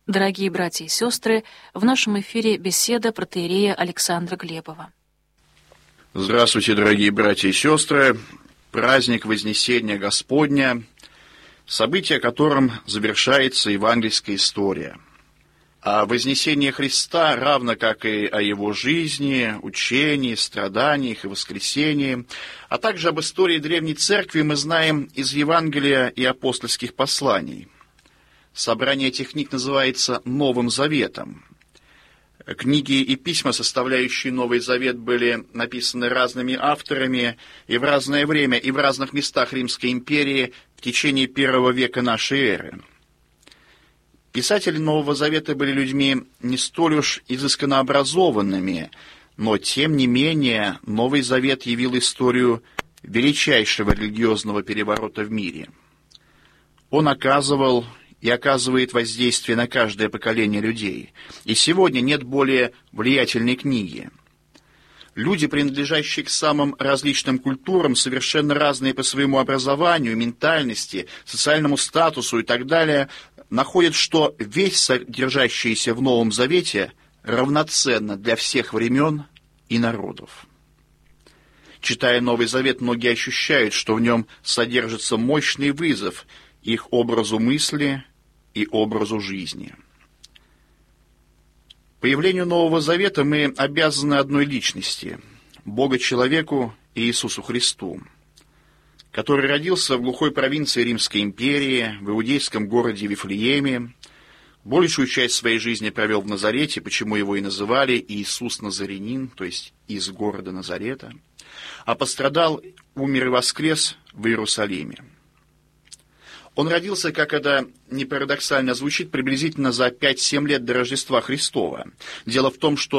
Дорогие братья и сестры, в нашем эфире беседа протоиерея Александра Глебова. Здравствуйте, дорогие братья и сестры. Праздник Вознесения Господня, событие, которым завершается евангельская история. О вознесении Христа, равно как и о Его жизни, учении, страданиях и воскресении, а также об истории Древней Церкви мы знаем из Евангелия и апостольских посланий. Собрание этих книг называется Новым Заветом. Книги и письма, составляющие Новый Завет, были написаны разными авторами и в разное время, и в разных местах Римской империи в течение первого века нашей эры. Писатели Нового Завета были людьми не столь уж изысканно образованными, но, тем не менее, Новый Завет явил историю величайшего религиозного переворота в мире. Он оказывал и оказывает воздействие на каждое поколение людей. И сегодня нет более влиятельной книги. Люди, принадлежащие к самым различным культурам, совершенно разные по своему образованию, ментальности, социальному статусу и так далее, находят, что весть, содержащаяся в Новом Завете, равноценна для всех времен и народов. Читая Новый Завет, многие ощущают, что в нем содержится мощный вызов их образу мысли и образу жизни. Появлению Нового Завета мы обязаны одной личности – Бога-человеку Иисусу Христу, который родился в глухой провинции Римской империи, в иудейском городе Вифлееме, большую часть своей жизни провел в Назарете, почему его и называли Иисус Назарянин, то есть из города Назарета, а пострадал, умер и воскрес в Иерусалиме. Он родился, как это не парадоксально звучит, приблизительно за 5-7 лет до Рождества Христова. Дело в том, что